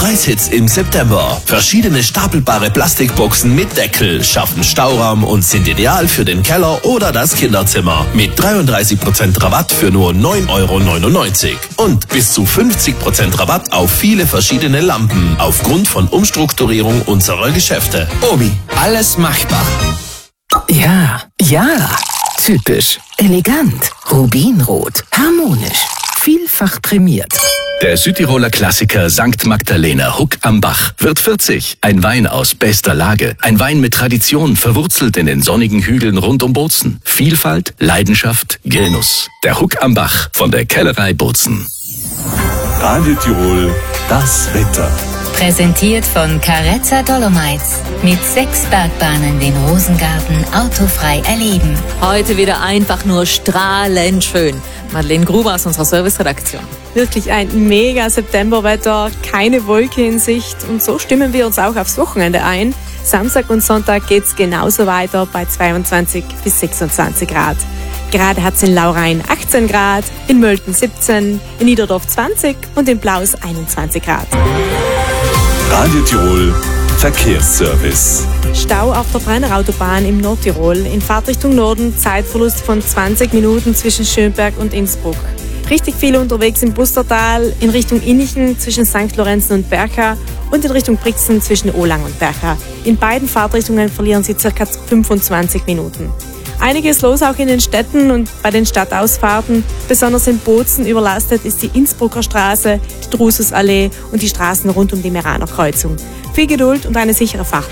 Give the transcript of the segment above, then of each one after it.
Preishits im September. Verschiedene stapelbare Plastikboxen mit Deckel schaffen Stauraum und sind ideal für den Keller oder das Kinderzimmer. Mit 33% Rabatt für nur 9,99 €. Und bis zu 50% Rabatt auf viele verschiedene Lampen aufgrund von Umstrukturierung unserer Geschäfte. Obi, alles machbar. Ja, typisch, elegant, rubinrot, harmonisch, vielfach prämiert. Der Südtiroler Klassiker St. Magdalena Huck am Bach wird 40. Ein Wein aus bester Lage. Ein Wein mit Tradition, verwurzelt in den sonnigen Hügeln rund um Bozen. Vielfalt, Leidenschaft, Genuss. Der Huck am Bach von der Kellerei Bozen. Radio Tirol, das Wetter. Präsentiert von Carezza Dolomites. Mit 6 Bergbahnen den Rosengarten autofrei erleben. Heute wieder einfach nur strahlend schön. Madeleine Gruber aus unserer Serviceredaktion. Wirklich ein mega Septemberwetter, keine Wolke in Sicht und so stimmen wir uns auch aufs Wochenende ein. Samstag und Sonntag geht's genauso weiter bei 22 bis 26 Grad. Gerade hat's in Laurein 18 Grad, in Mölten 17, in Niederdorf 20 und in Blaus 21 Grad. Radio Tirol Verkehrsservice. Stau auf der Brennerautobahn im Nordtirol. In Fahrtrichtung Norden Zeitverlust von 20 Minuten zwischen Schönberg und Innsbruck. Richtig viele unterwegs im Bustertal, in Richtung Innichen zwischen St. Lorenzen und Bercha und in Richtung Brixen zwischen Olang und Bercha. In beiden Fahrtrichtungen verlieren Sie ca. 25 Minuten. Einiges los auch in den Städten und bei den Stadtausfahrten. Besonders in Bozen überlastet ist die Innsbrucker Straße, die Drususallee und die Straßen rund um die Meraner Kreuzung. Viel Geduld und eine sichere Fahrt.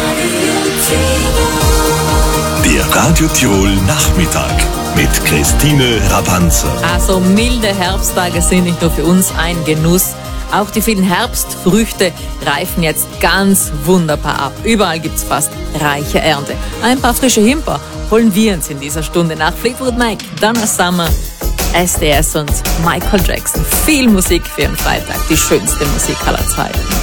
Der Radio Tirol Nachmittag mit Christine Rabanzer. Also milde Herbsttage sind nicht nur für uns ein Genuss. Auch die vielen Herbstfrüchte reifen jetzt ganz wunderbar ab. Überall gibt's fast reiche Ernte. Ein paar frische Himper holen wir uns in dieser Stunde nach Fleetwood Mac, Donna Summer, SDS und Michael Jackson. Viel Musik für einen Freitag, die schönste Musik aller Zeiten.